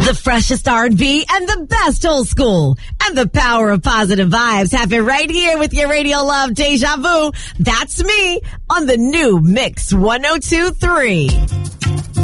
The freshest R&B and the best old school. And the power of positive vibes happen right here with your radio love, Deja Vu. That's me on the new Mix 102.3.